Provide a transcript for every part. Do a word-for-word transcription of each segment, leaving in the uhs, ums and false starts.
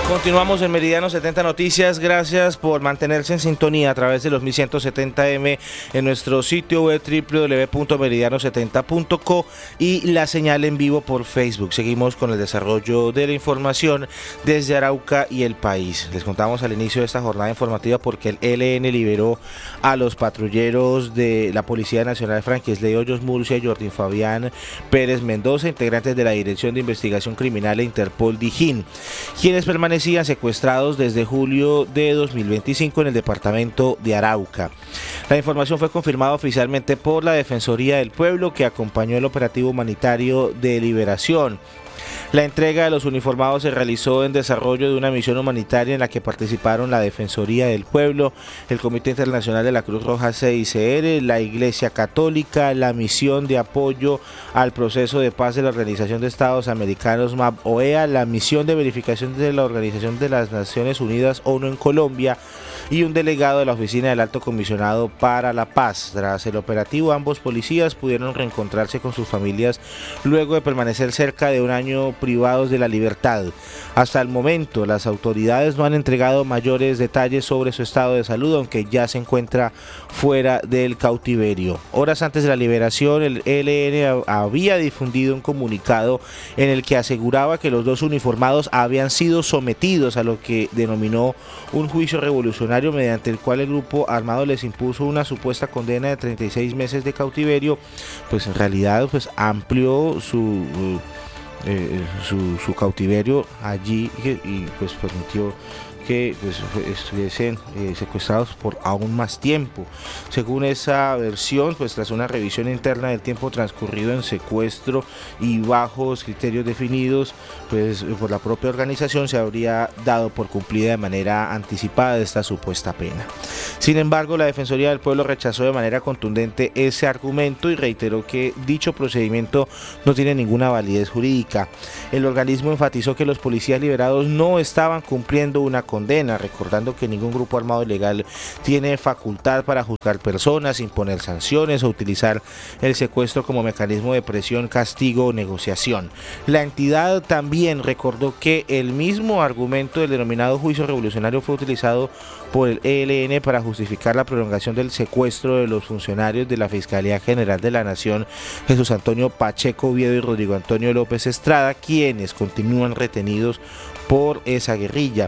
Continuamos en Meridiano setenta Noticias. Gracias por mantenerse en sintonía a través de los mil ciento setenta eme en nuestro sitio web doble u doble u doble u punto meridiano setenta punto co y la señal en vivo por Facebook. Seguimos con el desarrollo de la información desde Arauca y el país. Les contamos al inicio de esta jornada informativa porque el E L N liberó a los patrulleros de la Policía Nacional Franquisley Hoyos Murcia y Jordi Fabián Pérez Mendoza, integrantes de la Dirección de Investigación Criminal e Interpol Dijín, quienes permanecen permanecían secuestrados desde julio de dos mil veinticinco en el departamento de Arauca. La información fue confirmada oficialmente por la Defensoría del Pueblo, que acompañó el operativo humanitario de liberación. La entrega de los uniformados se realizó en desarrollo de una misión humanitaria en la que participaron la Defensoría del Pueblo, el Comité Internacional de la Cruz Roja C I C R, la Iglesia Católica, la Misión de Apoyo al Proceso de Paz de la Organización de Estados Americanos M A P O E A, la Misión de Verificación de la Organización de las Naciones Unidas ONU en Colombia y un delegado de la Oficina del Alto Comisionado para la Paz. Tras el operativo, ambos policías pudieron reencontrarse con sus familias luego de permanecer cerca de un año privados de la libertad. Hasta el momento, las autoridades no han entregado mayores detalles sobre su estado de salud, aunque ya se encuentra fuera del cautiverio. Horas antes de la liberación, el E L N había difundido un comunicado en el que aseguraba que los dos uniformados habían sido sometidos a lo que denominó un juicio revolucionario, mediante el cual el grupo armado les impuso una supuesta condena de treinta y seis meses de cautiverio. Pues en realidad pues amplió su Eh, su, su cautiverio allí y, y pues permitió que pues, estuviesen eh, secuestrados por aún más tiempo. Según esa versión, pues tras una revisión interna del tiempo transcurrido en secuestro y bajos criterios definidos pues por la propia organización, se habría dado por cumplida de manera anticipada esta supuesta pena. Sin embargo, la Defensoría del Pueblo rechazó de manera contundente ese argumento y reiteró que dicho procedimiento no tiene ninguna validez jurídica. El organismo enfatizó que los policías liberados no estaban cumpliendo una condena, recordando que ningún grupo armado ilegal tiene facultad para juzgar personas, imponer sanciones o utilizar el secuestro como mecanismo de presión, castigo o negociación. La entidad también recordó que el mismo argumento del denominado juicio revolucionario fue utilizado por el E L N para justificar la prolongación del secuestro de los funcionarios de la Fiscalía General de la Nación, Jesús Antonio Pacheco Oviedo y Rodrigo Antonio López Estrada, quienes continúan retenidos por esa guerrilla.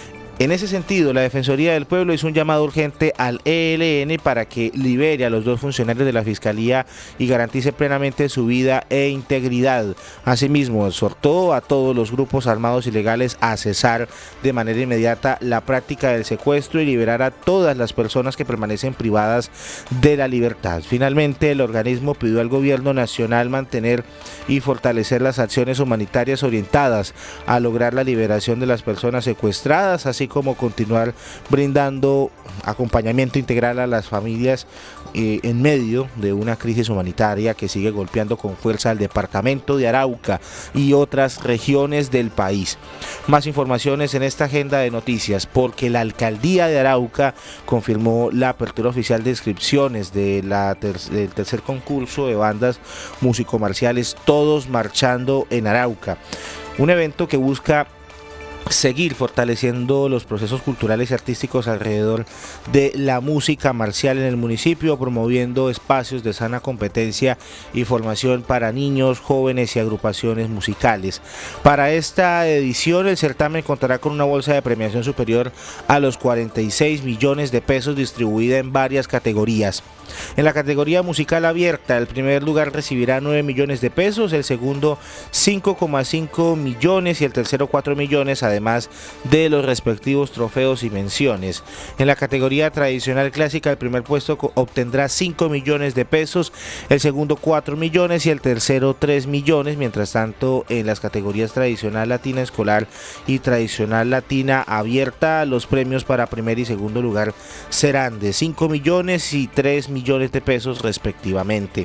En ese sentido, la Defensoría del Pueblo hizo un llamado urgente al E L N para que libere a los dos funcionarios de la Fiscalía y garantice plenamente su vida e integridad. Asimismo, exhortó a todos los grupos armados ilegales a cesar de manera inmediata la práctica del secuestro y liberar a todas las personas que permanecen privadas de la libertad. Finalmente, el organismo pidió al gobierno nacional mantener y fortalecer las acciones humanitarias orientadas a lograr la liberación de las personas secuestradas, así como continuar brindando acompañamiento integral a las familias eh, en medio de una crisis humanitaria que sigue golpeando con fuerza al departamento de Arauca y otras regiones del país. Más informaciones en esta agenda de noticias, porque la alcaldía de Arauca confirmó la apertura oficial de inscripciones de la ter- del tercer concurso de bandas músico-marciales Todos Marchando en Arauca, un evento que busca seguir fortaleciendo los procesos culturales y artísticos alrededor de la música marcial en el municipio, promoviendo espacios de sana competencia y formación para niños, jóvenes y agrupaciones musicales. Para esta edición, el certamen contará con una bolsa de premiación superior a los cuarenta y seis millones de pesos, distribuida en varias categorías. En la categoría musical abierta, el primer lugar recibirá nueve millones de pesos, el segundo cinco coma cinco millones y el tercero cuatro millones, además de los respectivos trofeos y menciones. En la categoría tradicional clásica, el primer puesto obtendrá cinco millones de pesos, el segundo cuatro millones y el tercero tres millones. Mientras tanto, en las categorías tradicional latina escolar y tradicional latina abierta, los premios para primer y segundo lugar serán de cinco millones y tres millones de pesos respectivamente.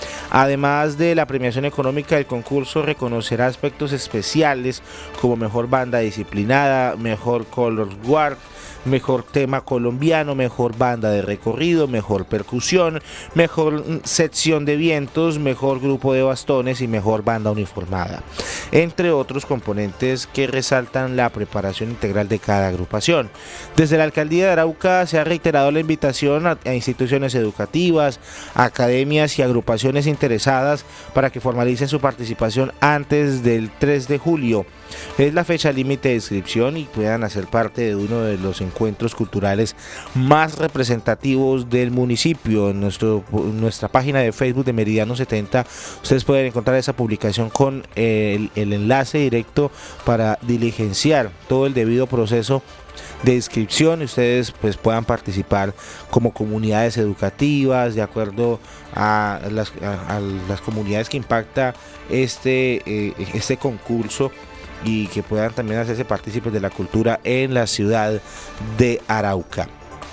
Además de la premiación económica, el concurso reconocerá aspectos especiales como mejor banda disciplinada, mejor color guard, mejor tema colombiano, mejor banda de recorrido, mejor percusión, mejor sección de vientos, mejor grupo de bastones y mejor banda uniformada, entre otros componentes que resaltan la preparación integral de cada agrupación. Desde la Alcaldía de Arauca se ha reiterado la invitación a, a instituciones educativas, academias y agrupaciones interesadas para que formalicen su participación antes del tres de julio. Es la fecha límite de inscripción y puedan hacer parte de uno de los encuentros culturales más representativos del municipio. En nuestro, nuestra página de Facebook de Meridiano setenta ustedes pueden encontrar esa publicación con el, el enlace directo para diligenciar todo el debido proceso de inscripción y ustedes pues puedan participar como comunidades educativas de acuerdo a las, a, a las comunidades que impacta este, eh, este concurso, y que puedan también hacerse partícipes de la cultura en la ciudad de Arauca.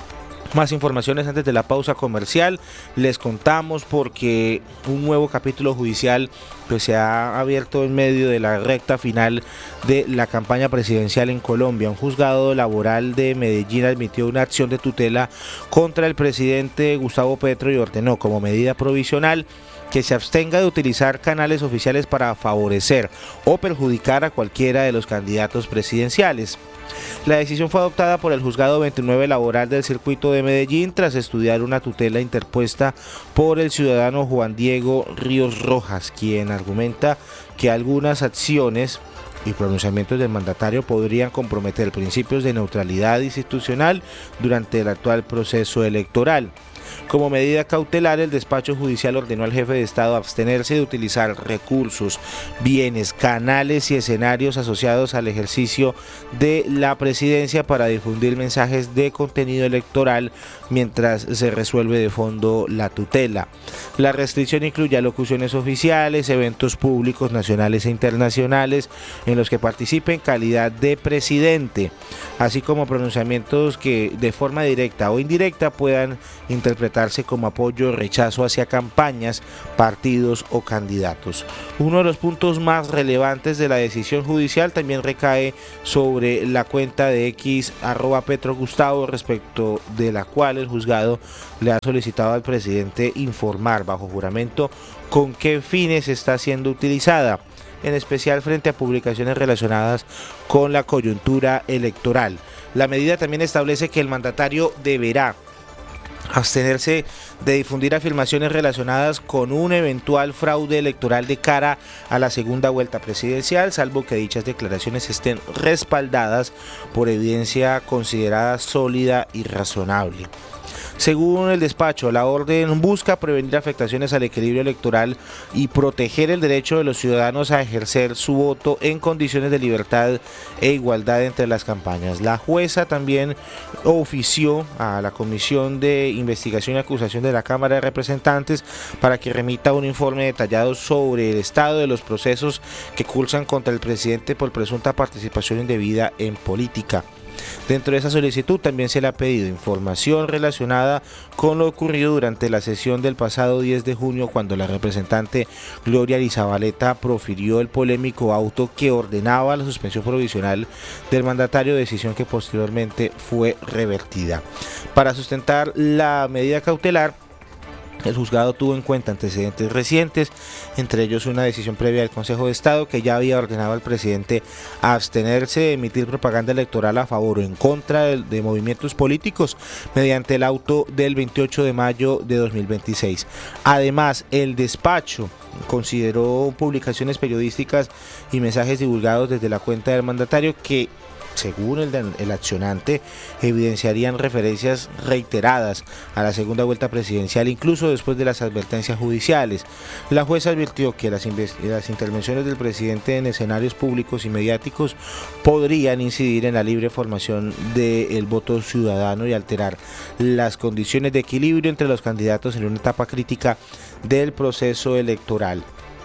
Más informaciones antes de la pausa comercial. Les contamos porque un nuevo capítulo judicial pues se ha abierto en medio de la recta final de la campaña presidencial en Colombia. Un juzgado laboral de Medellín admitió una acción de tutela contra el presidente Gustavo Petro y ordenó como medida provisional que se abstenga de utilizar canales oficiales para favorecer o perjudicar a cualquiera de los candidatos presidenciales. La decisión fue adoptada por el Juzgado veintinueve Laboral del Circuito de Medellín tras estudiar una tutela interpuesta por el ciudadano Juan Diego Ríos Rojas, quien argumenta que algunas acciones y pronunciamientos del mandatario podrían comprometer principios de neutralidad institucional durante el actual proceso electoral. Como medida cautelar, el despacho judicial ordenó al jefe de Estado abstenerse de utilizar recursos, bienes, canales y escenarios asociados al ejercicio de la presidencia para difundir mensajes de contenido electoral mientras se resuelve de fondo la tutela. La restricción incluye alocuciones oficiales, eventos públicos nacionales e internacionales en los que participe en calidad de presidente, así como pronunciamientos que de forma directa o indirecta puedan interpretarse como apoyo o rechazo hacia campañas, partidos o candidatos. Uno de los puntos más relevantes de la decisión judicial también recae sobre la cuenta de X arroba Petro Gustavo, respecto de la cual el juzgado le ha solicitado al presidente informar bajo juramento con qué fines está siendo utilizada, en especial frente a publicaciones relacionadas con la coyuntura electoral. La medida también establece que el mandatario deberá abstenerse de difundir afirmaciones relacionadas con un eventual fraude electoral de cara a la segunda vuelta presidencial, salvo que dichas declaraciones estén respaldadas por evidencia considerada sólida y razonable. Según el despacho, la orden busca prevenir afectaciones al equilibrio electoral y proteger el derecho de los ciudadanos a ejercer su voto en condiciones de libertad e igualdad entre las campañas. La jueza también ofició a la Comisión de Investigación y Acusación de la Cámara de Representantes para que remita un informe detallado sobre el estado de los procesos que cursan contra el presidente por presunta participación indebida en política. Dentro de esa solicitud también se le ha pedido información relacionada con lo ocurrido durante la sesión del pasado diez de junio, cuando la representante Gloria Lizabaleta profirió el polémico auto que ordenaba la suspensión provisional del mandatario, decisión que posteriormente fue revertida. Para sustentar la medida cautelar, el juzgado tuvo en cuenta antecedentes recientes, entre ellos una decisión previa del Consejo de Estado que ya había ordenado al presidente a abstenerse de emitir propaganda electoral a favor o en contra de, de movimientos políticos mediante el auto del veintiocho de mayo de dos mil veintiséis. Además, el despacho consideró publicaciones periodísticas y mensajes divulgados desde la cuenta del mandatario que, según el, el accionante, evidenciarían referencias reiteradas a la segunda vuelta presidencial, incluso después de las advertencias judiciales. La jueza advirtió que las, las intervenciones del presidente en escenarios públicos y mediáticos podrían incidir en la libre formación del voto ciudadano y alterar las condiciones de equilibrio entre los candidatos en una etapa crítica del proceso electoral.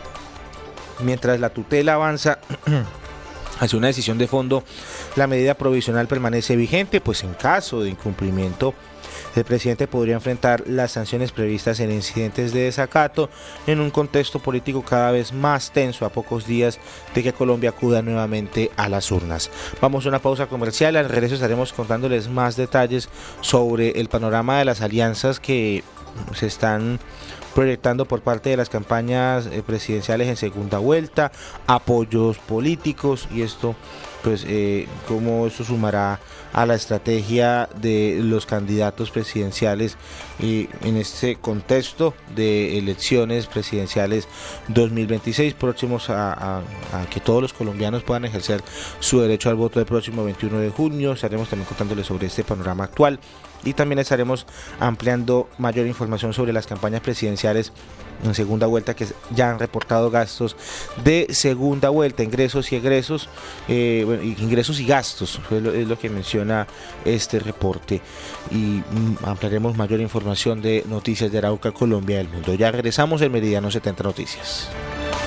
Mientras la tutela avanza hacia una decisión de fondo, la medida provisional permanece vigente, pues en caso de incumplimiento El presidente podría enfrentar las sanciones previstas en incidentes de desacato en un contexto político cada vez más tenso a pocos días de que Colombia acuda nuevamente a las urnas. Vamos a una pausa comercial, al regreso estaremos contándoles más detalles sobre el panorama de las alianzas que se están proyectando por parte de las campañas presidenciales en segunda vuelta, apoyos políticos y esto, pues, eh, cómo esto sumará a la estrategia de los candidatos presidenciales y en este contexto de elecciones presidenciales dos mil veintiséis próximos a, a, a que todos los colombianos puedan ejercer su derecho al voto el próximo veintiuno de junio. Estaremos también contándoles sobre este panorama actual y también estaremos ampliando mayor información sobre las campañas presidenciales en segunda vuelta que ya han reportado gastos de segunda vuelta, ingresos y egresos, eh, bueno, ingresos y gastos, es lo, es lo que menciona este reporte, y mm, ampliaremos mayor información de noticias de Arauca, Colombia, del mundo. Ya regresamos en Meridiano setenta Noticias.